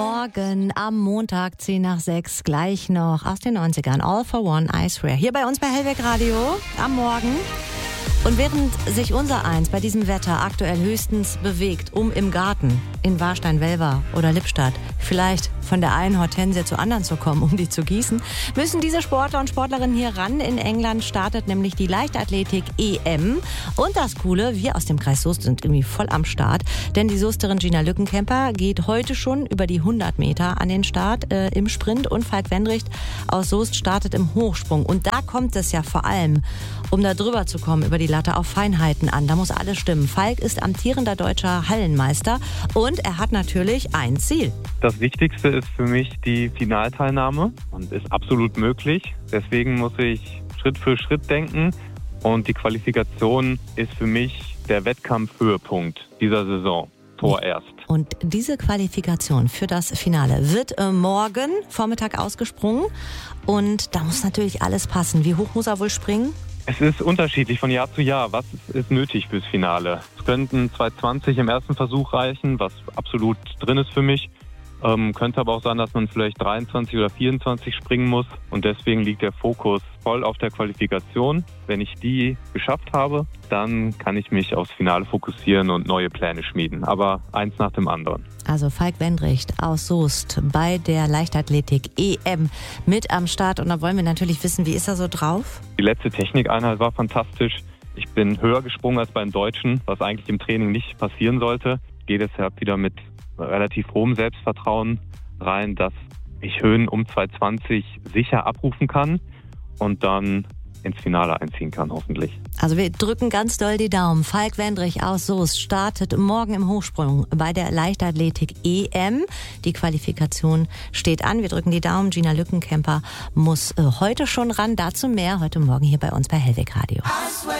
Morgen am Montag 5:10 gleich noch aus den 90ern. All for One, Ice Rare. Hier bei uns bei Hellweg Radio am Morgen. Und während sich unser Eins bei diesem Wetter aktuell höchstens bewegt, um im Garten in Warstein-Welver oder Lippstadt vielleicht von der einen Hortensie zur anderen zu kommen, um die zu gießen, müssen diese Sportler und Sportlerinnen hier ran. In England startet nämlich die Leichtathletik-EM. Und das Coole, wir aus dem Kreis Soest sind irgendwie voll am Start, denn die Soesterin Gina Lückenkämper geht heute schon über die 100 Meter an den Start im Sprint und Falk Wendricht aus Soest startet im Hochsprung. Und da kommt es ja vor allem, um da drüber zu kommen, über die Latte auf Feinheiten an. Da muss alles stimmen. Falk ist amtierender deutscher Hallenmeister und er hat natürlich ein Ziel. Das Wichtigste ist für mich die Finalteilnahme und ist absolut möglich. Deswegen muss ich Schritt für Schritt denken und die Qualifikation ist für mich der Wettkampfhöhepunkt dieser Saison. Vorerst. Und diese Qualifikation für das Finale wird morgen Vormittag ausgesprungen und da muss natürlich alles passen. Wie hoch muss er wohl springen? Es ist unterschiedlich von Jahr zu Jahr. Was ist nötig fürs Finale? Es könnten 2,20 im ersten Versuch reichen, was absolut drin ist für mich. Könnte aber auch sein, dass man vielleicht 23 oder 24 springen muss. Und deswegen liegt der Fokus voll auf der Qualifikation. Wenn ich die geschafft habe, dann kann ich mich aufs Finale fokussieren und neue Pläne schmieden. Aber eins nach dem anderen. Also Falk Wendricht aus Soest bei der Leichtathletik-EM mit am Start. Und da wollen wir natürlich wissen, wie ist er so drauf? Die letzte Technikeinheit war fantastisch. Ich bin höher gesprungen als beim Deutschen, was eigentlich im Training nicht passieren sollte. Gehe deshalb wieder mit relativ hohem Selbstvertrauen rein, dass ich Höhen um 2,20 sicher abrufen kann und dann ins Finale einziehen kann, hoffentlich. Also wir drücken ganz doll die Daumen. Falk Wendricht aus Soest startet morgen im Hochsprung bei der Leichtathletik-EM. Die Qualifikation steht an. Wir drücken die Daumen. Gina Lückenkämper muss heute schon ran. Dazu mehr heute Morgen hier bei uns bei Hellweg Radio.